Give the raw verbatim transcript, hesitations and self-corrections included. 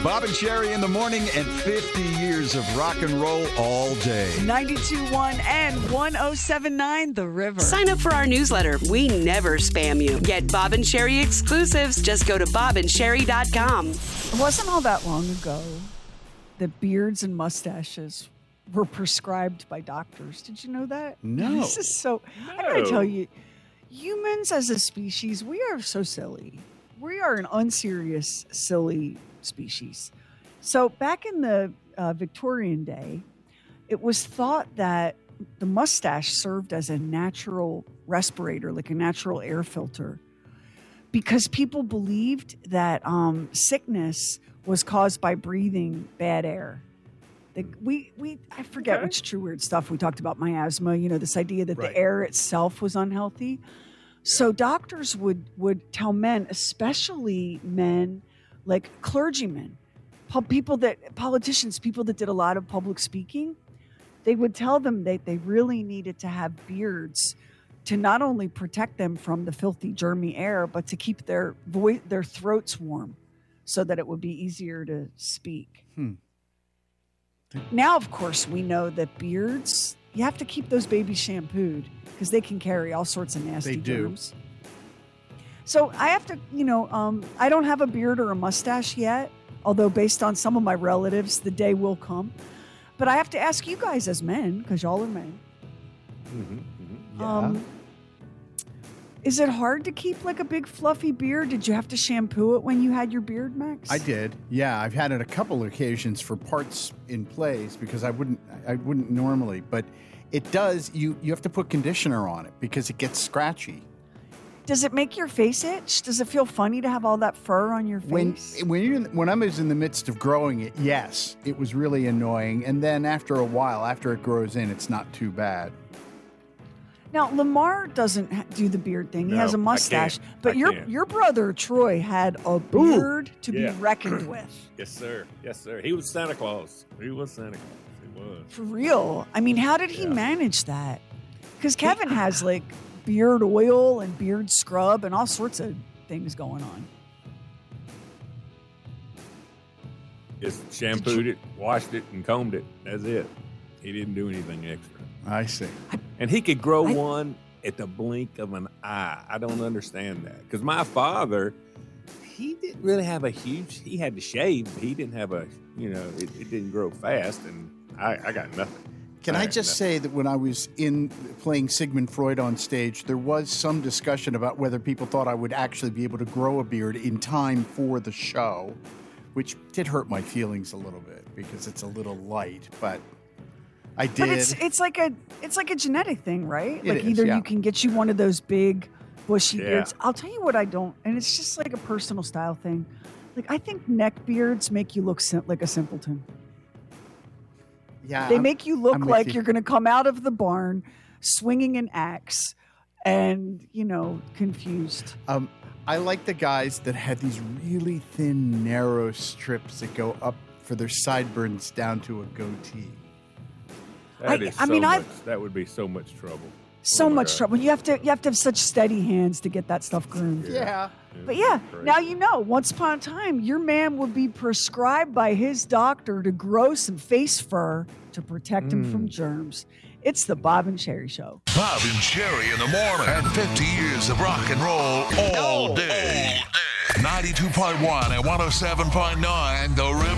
Bob and Sherry in the morning and fifty years of rock and roll all day. ninety-two point one and one oh seven point nine The River. Sign up for our newsletter. We never spam you. Get Bob and Sherry exclusives. Just go to bob and sherry dot com. It wasn't all that long ago that beards and mustaches were prescribed by doctors. Did you know that? No. This is so... No. I gotta tell you, humans as a species, we are so silly. We are an unserious, silly species. So back in the uh, Victorian day, it was thought that the mustache served as a natural respirator, like a natural air filter, because people believed that um, sickness was caused by breathing bad air. The, we we I forget Okay. which true weird stuff we talked about miasma. You know, this idea that Right. the air itself was unhealthy. So doctors would would tell men, especially men like clergymen, pub- people that politicians, people that did a lot of public speaking, they would tell them that they really needed to have beards to not only protect them from the filthy, germy air, but to keep their voice, their throats warm, so that it would be easier to speak. Hmm. Now, of course, we know that beards, you have to keep those babies shampooed because they can carry all sorts of nasty They do. germs. So I have to, you know, um, I don't have a beard or a mustache yet, although based on some of my relatives, the day will come. But I have to ask you guys as men, because y'all are men, Mm-hmm, mm-hmm. Yeah. um, is it hard to keep like a big fluffy beard? Did you have to shampoo it when you had your beard, Max? I did. Yeah, I've had it a couple of occasions for parts in place because I wouldn't I wouldn't normally, but it does you you have to put conditioner on it because it gets scratchy. Does it make your face itch? Does it feel funny to have all that fur on your When face? when you when I was in the midst of growing it, yes, it was really annoying, and then after a while, after it grows in, it's not too bad. Now, Lamar doesn't ha- do the beard thing. He No, has a I mustache. can't. But I your can't. your brother Troy had a beard to Yeah. be reckoned with. Yes, sir. Yes, sir. He was Santa Claus. He was Santa Claus. He was. For real. I mean, how did he Yeah. manage that? Because Kevin has like beard oil and beard scrub and all sorts of things going on. Just shampooed it, washed it, and combed it. That's it. He didn't do anything extra. I see. And he could grow I- one at the blink of an eye. I don't understand that. Because my father, he didn't really have a huge, he had to shave. But he didn't have a, you know, it, it didn't grow fast. And I, I got nothing. Can I just say that when I was in playing Sigmund Freud on stage, there was some discussion about whether people thought I would actually be able to grow a beard in time for the show, which did hurt my feelings a little bit because it's a little light, but I did. But it's it's like a it's like a genetic thing, right? It like is, either yeah. you can get you one of those big bushy Yeah. beards. I'll tell you what I don't, and it's just like a personal style thing. Like I think neck beards make you look sim- like a simpleton. yeah, They I'm- make you look I'm with like you. you're going to come out of the barn swinging an axe and, you know, confused. Um, I like the guys that had these really thin, narrow strips that go up for their sideburns down to a goatee. That I- is I so mean, I- much, that would be so much trouble. So Oh my much God. trouble. You have to you have to have such steady hands to get that stuff groomed. Yeah. But yeah, Crazy. now you know, once upon a time, your man would be prescribed by his doctor to grow some face fur to protect him Mm. from germs. It's the Bob and Sherry Show. Bob and Sherry in the morning. And fifty years of rock and roll all day. ninety-two point one and one oh seven point nine The River.